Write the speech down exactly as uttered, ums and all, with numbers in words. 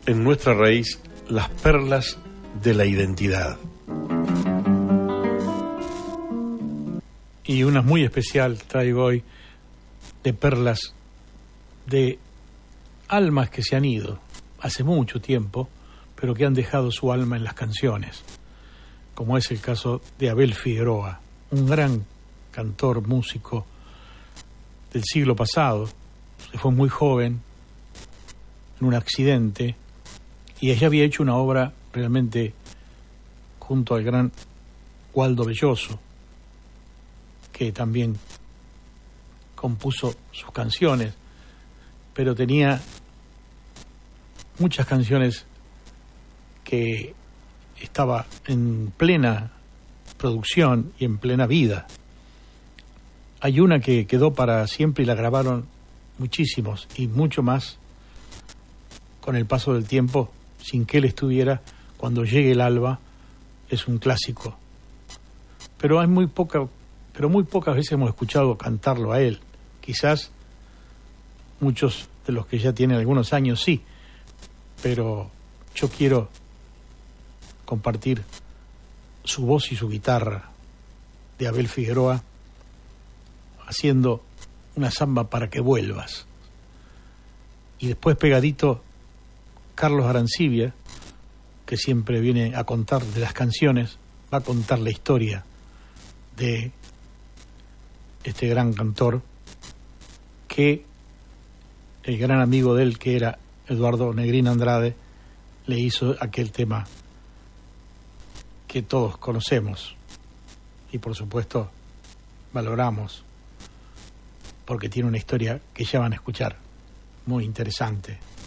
en nuestra raíz las perlas de la identidad. Y una muy especial traigo hoy, de perlas de almas que se han ido hace mucho tiempo, pero que han dejado su alma en las canciones, como es el caso de Abel Figueroa, un gran cantor, músico del siglo pasado. Se fue muy joven en un accidente y ella había hecho una obra realmente junto al gran Waldo Belloso, que también compuso sus canciones, pero tenía muchas canciones que estaba en plena producción y en plena vida. Hay una que quedó para siempre y la grabaron muchísimos y mucho más con el paso del tiempo, sin que él estuviera. Cuando llegue el alba es un clásico, pero hay muy poca, pero muy pocas veces hemos escuchado cantarlo a él. Quizás muchos de los que ya tienen algunos años sí, pero yo quiero compartir su voz y su guitarra de Abel Figueroa haciendo una samba para que vuelvas. Y después pegadito Carlos Arancibia, que siempre viene a contar de las canciones, va a contar la historia de este gran cantor, que el gran amigo de él, que era Eduardo Negrín Andrade, le hizo aquel tema que todos conocemos y por supuesto valoramos, porque tiene una historia que ya van a escuchar muy interesante.